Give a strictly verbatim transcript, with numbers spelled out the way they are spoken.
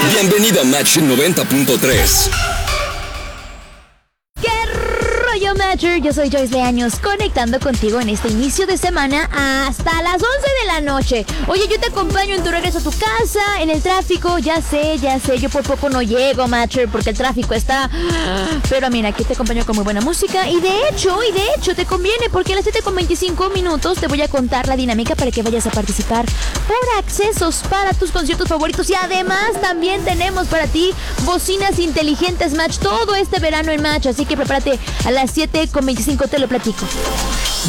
Bienvenido a Match noventa punto tres. Yo, Matcher, yo soy Joyce Leaños, conectando contigo en este inicio de semana hasta las once de la noche. Oye, yo te acompaño en tu regreso a tu casa, en el tráfico. Ya sé, ya sé, yo por poco no llego, Matcher, porque el tráfico está... Pero mira, aquí te acompaño con muy buena música. Y de hecho, y de hecho te conviene, porque a las siete con veinticinco minutos te voy a contar la dinámica para que vayas a participar por accesos para tus conciertos favoritos. Y además también tenemos para ti bocinas inteligentes, Match, todo este verano en Match. Así que prepárate, a las siete con veinticinco te lo platico.